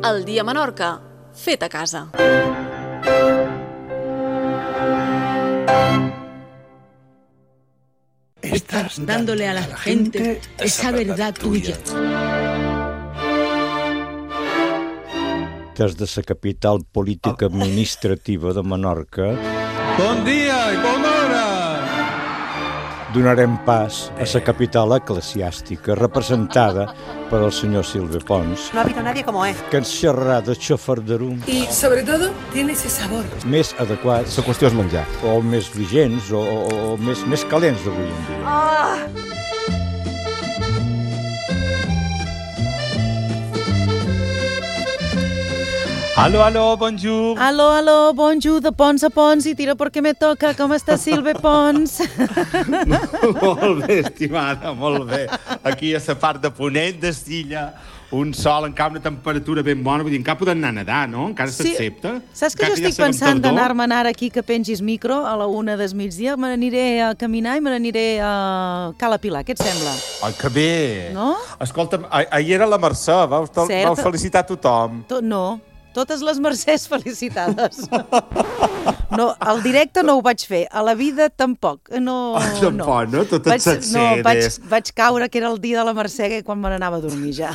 El dia a Menorca, fet a casa. Estás dándole a la gente esa verdad tuya. Des de la capital política administrativa de Menorca, Bon dia i bona hora! donarem pas a la capital eclesiàstica representada per el senyor Silve Pons, No ha habido nadie como él. que ens xerrarà de xofarderum Y sobre todo, tiene ese sabor. més adequats La qüestió és menjar. o més vigents o més calents d'avui en dia. Aló, bonjour! Aló, bonjour, de Pons a Pons i tira perquè me toca. Com està Silve Pons? Molt bé, estimada, molt bé. Aquí a la part de ponent d'Estilla, un sol, encara una temperatura ben bona, vull dir, encara podem anar a nedar, no? Encara s'accepta. Saps que jo estic pensant d'anar-me ara aquí que pengis micro a la 1 del migdia, me n'aniré a caminar i me n'aniré a Cala Pilar, què et sembla? Ai, que bé! No? Escolta'm, ahir era la Mercè, vau felicitar tothom. No, totes les mercès felicitades. No, al directe no ho vaig fer, a la vida tampoc. No. Tampoc, no? Totes les cedes. Vaig caure, que era el dia de la Mercè, quan me n'anava a dormir ja.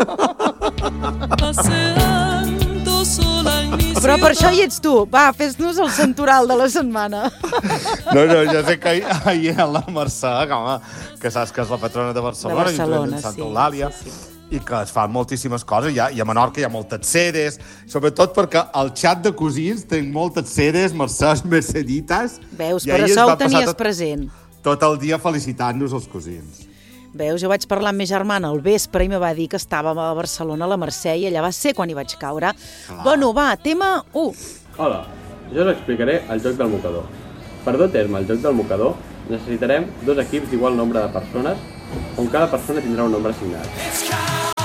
Però per això hi ets tu. Va, fes-nos el santoral de la setmana. No, ja sé que ahir era la Mercè, que saps que és la patrona de Barcelona, de Barcelona, de Santa Eulàlia. Sí. I que es fan moltíssimes coses, i a Menorca hi ha moltes sedes, sobretot perquè al xat de cosins tinc moltes sedes, mercès, mercedites. Veus, per això ho tenies present. Tot el dia felicitant-nos els cosins. Veus, jo vaig parlar amb ma germana al vespre i me va dir que estàvem a Barcelona, a la Mercè, i allà va ser quan hi vaig caure. Bueno, va, tema 1. Hola, jo us explicaré el joc del mocador. Per dur a terme el joc del mocador, necessitarem 2 equips d'igual nombre de persones, on cada persona tindrà un nombre assignat.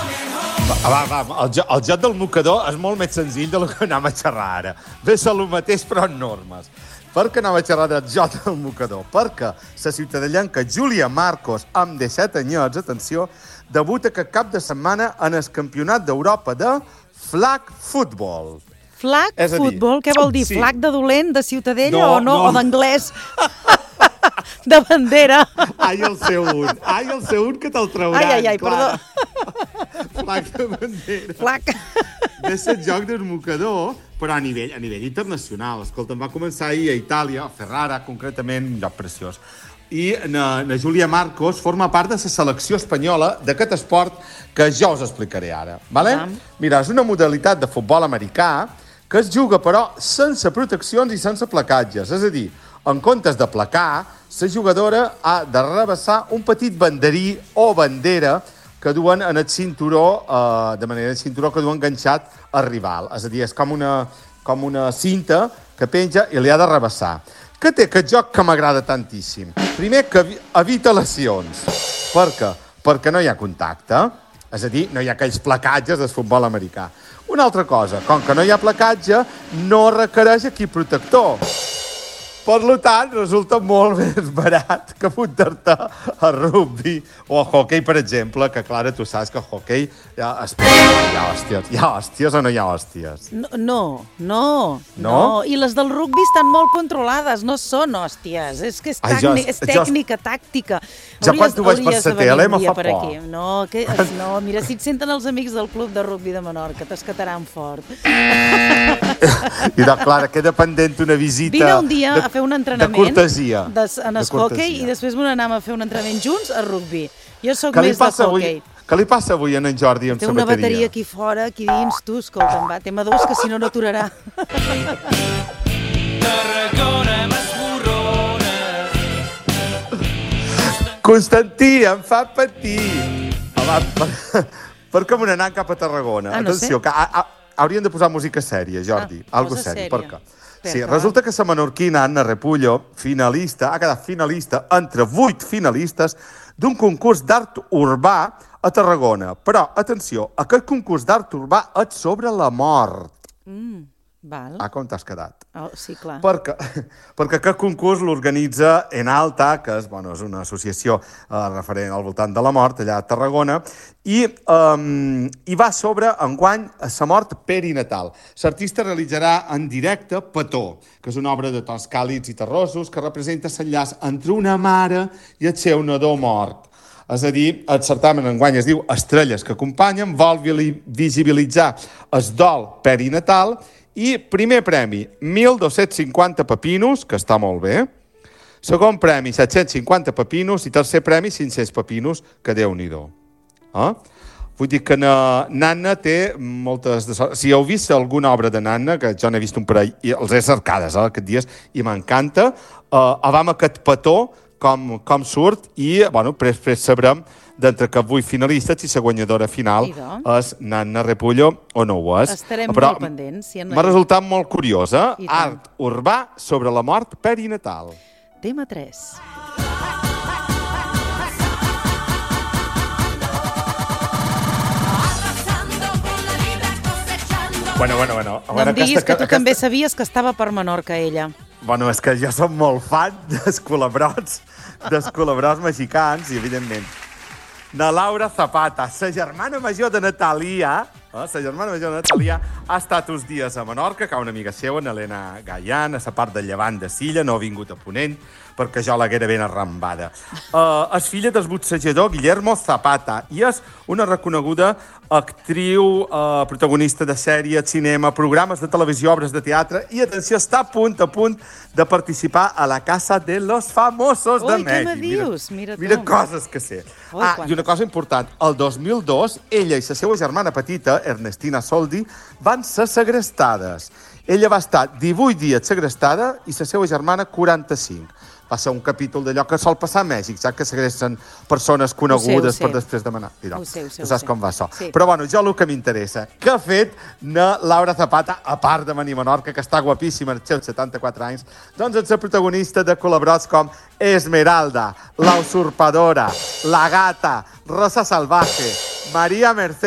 Va, el joc del mocador és molt més senzill del que anem a xerrar ara. Ve ser el mateix, però en normes. Per què anem a xerrar del joc del mocador? Perquè la ciutadellenca Júlia Marcos, amb 17 anyets, atenció, debuta aquest cap de setmana en el Campionat d'Europa de flag football. Flag football? Què vol dir? Sí. Flag de dolent, de ciutadella o no? O d'anglès? De bandera. Ai, el seu un que te'l trauran. Ai, perdó. Flag de bandera. Flag. De ser joc del mocador, però a nivell internacional. Escolta, va començar ahir a Itàlia, a Ferrara, concretament, un lloc preciós. I na Júlia Marcos forma part de la selecció espanyola d'aquest esport que jo us explicaré ara. Vale? Mira, és una modalitat de futbol americà que es juga, però, sense proteccions i sense placatges. És a dir, en comptes de placar, la jugadora ha de rebassar un petit banderí o bandera que duen en el cinturó, de manera de cinturó que duen enganxat al rival. És a dir, és com una cinta que penja i li ha de rebassar. Què té aquest joc que m'agrada tantíssim? Primer, que evita lesions. Per què? Perquè no hi ha contacte. És a dir, no hi ha aquells placatges del futbol americà. Una altra cosa, com que no hi ha placatge, no requereix equip protector. Per tant, resulta molt més barat que apuntar-te a rugby o a hockey, per exemple, que, Clara, tu saps que a hockey hi ha hòsties. Hi ha hòsties o no hi ha hòsties? No. I les del rugby estan molt controlades, no són hòsties. És que és tècnica, tàctica. Ja quan tu vaig per la tele me fa por. No, mira, si et senten els amics del club de rugby de Menorca, t'escataran fort. I de Clara, queda pendent una visita. Vine un dia a fer un entrenament de cortesia. En el hockey i després m'anàvem a fer un entrenament junts a rugby. Jo sóc més de hockey. Què li passa avui a en Jordi amb té una bateria aquí fora, aquí dins, tu, escolta'm, va, tema 2, que si no, no aturarà. Constantí, em fa patir. Per què m'he anat cap a Tarragona? Atenció, que hauríem de posar música sèria, Jordi. Algo sèrio. Per què? Sí, resulta que la menorquina Anna Repullo, finalista, ha quedat finalista entre 8 finalistes d'un concurs d'art urbà a Tarragona. Però, atenció, aquest concurs d'art urbà és sobre la mort. Val. Com t'has quedat? Oh, sí, clar. Perquè aquest concurs l'organitza Enalta, que és una associació referent al voltant de la mort, allà a Tarragona, i va sobre, enguany, la mort perinatal. L'artista realitzarà en directe Petó, que és una obra de tons càlids i terrosos que representa l'enllaç entre una mare i el seu nadó mort. És a dir, el certamen enguany es diu Estrelles que acompanyen, vol visibilitzar el dol perinatal i primer premi, 1.250 pepinos, que està molt bé, segon premi, 750 pepinos i tercer premi, 500 pepinos, que Déu-n'hi-do. Vull dir que Nanna té moltes... Si heu vist alguna obra de Nanna, que jo n'he vist un parell, i els he cercades aquests dies, i m'encanta, vam aquest petó, com surt, i després sabrem d'entre que 8 finalistes i la guanyadora final és Nanna Repullo o no ho és. Estarem molt pendents. M'ha resultat molt curiós, Art urbà sobre la mort perinatal. Tema 3. Bueno. No em diguis que tu també sabies que estava per Menorca, ella. Bueno, és que jo som molt fan dels culebrots mexicans i, evidentment, na Laura Zapata, la germana major de Natalia, ha estat uns dies a Menorca, que una amiga seva, Helena Gaian, a la part de llevant de Silla, no ha vingut a Ponent, perquè jo l'haguera ben arrambada. És filla del boxejador Guillermo Zapata i és una reconeguda actriu, protagonista de sèrie, cinema, programes de televisió, obres de teatre i, atenció, està a punt de participar a la Casa de los Famosos de Mèxic. Ui, què me dius? Mira coses que sé. I una cosa important, el 2002, ella i la seva germana petita, Ernestina Soldi, van ser segrestades. Ella va estar 18 dies segrestada i la seva germana 45. Va ser un capítol d'allò que sol passar a Mèxic, saps? Que segresten persones conegudes per després demanar. Ho sé. Saps com va això? Sí. Però bueno, jo el que m'interessa, què ha fet Laura Zapata, a part de venir a Menorca, que està guapíssima, als seus 74 anys, doncs és la protagonista de col·laborats com Esmeralda, La Usurpadora, La Gata, Rosa Salvaje, María Mercedes,